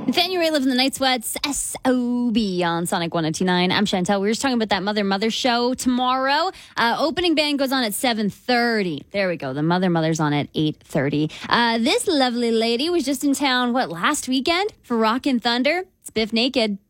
Nathaniel Ray, Living the Night Sweats, S.O.B. on Sonic 102.9. I'm Chantel. We were just talking about that Mother show tomorrow. Opening band goes on at 7:30. There we go. The Mother's on at 8:30. This lovely lady was just in town, last weekend for Rockin' Thunder? It's Biff Naked.